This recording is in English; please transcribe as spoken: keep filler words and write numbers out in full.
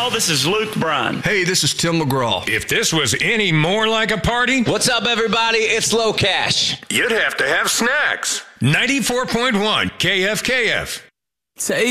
y'all. This is Luke Bryan. Hey, this is Tim McGraw. If this was any more like a party, what's up, everybody? It's Low Cash. You'd have to have snacks. ninety-four point one K F K F. Say